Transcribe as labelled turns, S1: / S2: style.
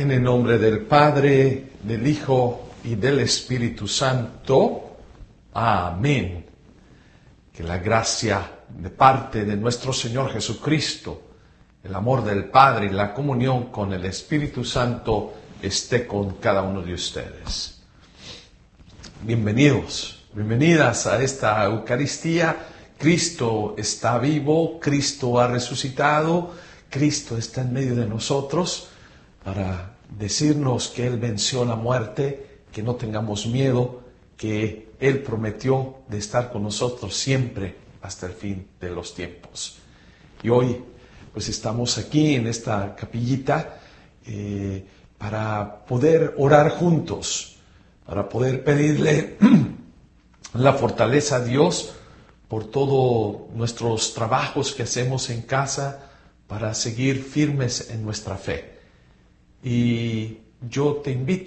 S1: En el nombre del Padre, del Hijo y del Espíritu Santo. Amén. Que la gracia de parte de nuestro Señor Jesucristo, el amor del Padre y la comunión con el Espíritu Santo esté con cada uno de ustedes. Bienvenidos, bienvenidas a esta Eucaristía. Cristo está vivo, Cristo ha resucitado, Cristo está en medio de nosotros para decirnos que Él venció la muerte, que no tengamos miedo, que Él prometió de estar con nosotros siempre hasta el fin de los tiempos. Y hoy pues estamos aquí en esta capillita para poder orar juntos, para poder pedirle la fortaleza a Dios por todos nuestros trabajos que hacemos en casa para seguir firmes en nuestra fe. Y yo te invito